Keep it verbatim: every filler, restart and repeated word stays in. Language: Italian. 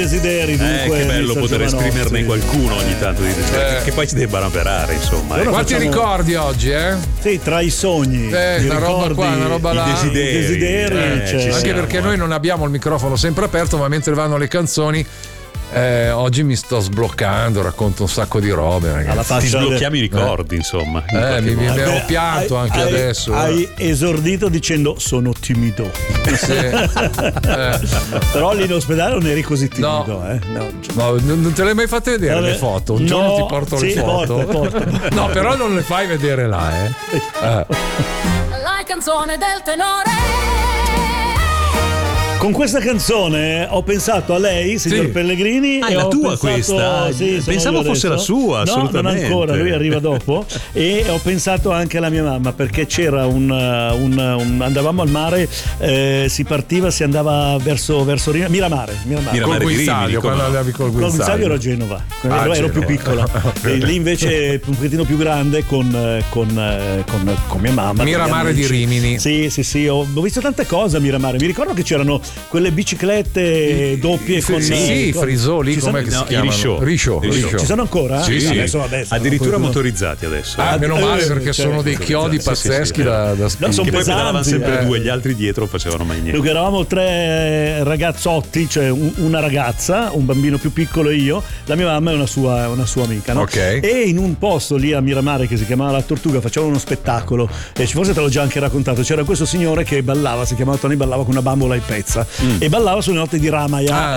desideri, dunque. Eh, che bello poter esprimerne sì. qualcuno ogni tanto di desideri, eh. che poi si debbano avverare, insomma. Eh. Quanti facciamo... ricordi oggi, eh? Sì, tra i sogni, eh, una roba qua, una roba là, i desideri, i desideri eh, cioè. Anche siamo, perché eh. noi non abbiamo il microfono sempre aperto, ma mentre vanno le canzoni Eh, oggi mi sto sbloccando, racconto un sacco di robe, ragazzi. Ti sblocchiamo i ricordi, eh. insomma. In eh, mi, mi ho pianto hai, anche hai, adesso. Hai eh. esordito dicendo sono timido. Sì. eh. Però lì in ospedale non eri così timido. No, eh? no, no non te le hai mai fatte vedere Vabbè. le foto? Un no, giorno ti porto sì, le foto. Porta, porta. No, però non le fai vedere là, eh. eh. La canzone del tenore. Con questa canzone ho pensato a lei, signor sì. Pellegrini. Ah, e è la ho tua pensato, questa? Sì, pensavo fosse la sua, no, assolutamente. non ancora, lui arriva dopo. E ho pensato anche alla mia mamma, perché c'era un, un, un andavamo al mare, eh, si partiva, si andava verso, verso Miramare, Miramare. Col guinzaglio, quando andavi col guinzaglio. Col guinzaglio ero a Genova, ah, ero, ero più Genova. piccola. E lì invece un pochettino più grande con, con, con, con mia mamma. Miramare di Rimini. Sì, sì, sì, ho, ho visto tante cose a Miramare. Mi ricordo che c'erano quelle biciclette doppie sì, con sì, con, frisoli, come no, si chiamano? Risciò. Risciò, risciò. Ci sono ancora? Sì, sì. Adesso, adesso, addirittura no, motorizzati adesso. Ah, eh. meno male, Eh, perché cioè, sono dei chiodi sì, sì, pazzeschi sì, da, da no, sono che poi pedalavano pesanti, sempre eh. due, gli altri dietro facevano mai niente. Dunque eravamo tre ragazzotti, cioè un, una ragazza, un bambino più piccolo e io, la mia mamma e una sua, una sua amica, no? Ok. E in un posto lì a Miramare che si chiamava La Tortuga facevano uno spettacolo, e forse te l'ho già anche raccontato, c'era questo signore che ballava, si chiamava Tony, ballava con una bambola in pezza mm. e ballava sulle note di Ramaya. Ah,